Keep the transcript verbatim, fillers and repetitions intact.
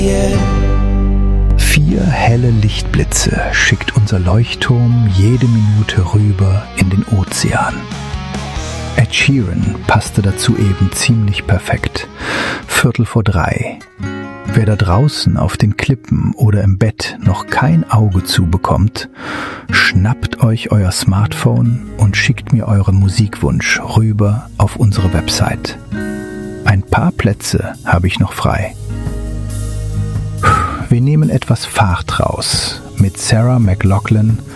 Vier helle Lichtblitze schickt unser Leuchtturm jede Minute rüber in den Ozean. Ed Sheeran passte dazu eben ziemlich perfekt. Viertel vor drei. Wer da draußen auf den Klippen oder im Bett noch kein Auge zubekommt, schnappt euch euer Smartphone und schickt mir euren Musikwunsch rüber auf unsere Website. Ein paar Plätze habe ich noch frei. Wir nehmen etwas Fahrt raus mit Sarah McLachlan